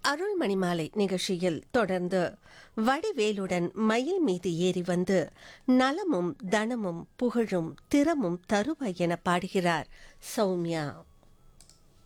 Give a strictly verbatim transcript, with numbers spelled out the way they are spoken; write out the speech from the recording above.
அருள்மணி மாலை நிகழ்ச்சியில் தொடர்ந்து வடிவேலுடன் மயில் மீது ஏறி வந்து நலமும் தனமும் புகழும் திறமும் தருவாய் என பாடுகிறார் சௌமியா.